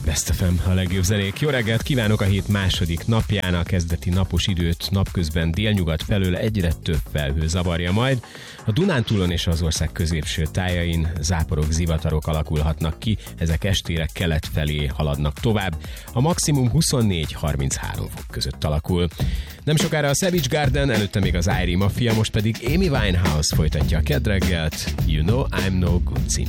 Best FM, a legjobb zenék. Jó reggelt kívánok a hét második napján, a kezdeti napos időt napközben délnyugat felől egyre több felhő zavarja majd. A Dunántúlon és az ország középső tájain záporok, zivatarok alakulhatnak ki, ezek estére kelet felé haladnak tovább. A maximum 24-33 fok között alakul. Nem sokára a Savage Garden, előtte még az Irie Mafia, most pedig Amy Winehouse folytatja a kedreggelt. You know I'm no good cím.